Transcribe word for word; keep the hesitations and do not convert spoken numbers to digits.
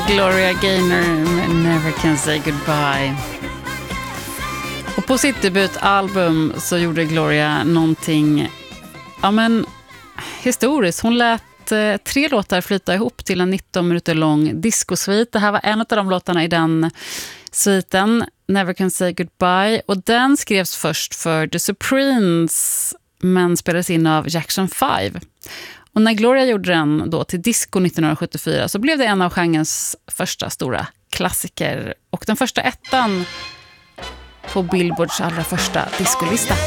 Gloria Gaynor med Never Can Say Goodbye. Och på sitt debutalbum så gjorde Gloria någonting, ja men, historiskt. Hon lät eh, tre låtar flyta ihop till en nitton minuter lång discosvit. Det här var en av de låtarna i den sviten, Never Can Say Goodbye. Och den skrevs först för The Supremes men spelades in av Jackson five. Och när Gloria gjorde den då till disco nittonhundrasjuttiofyra så blev det en av genrens första stora klassiker. Och den första ettan på Billboards allra första discolista.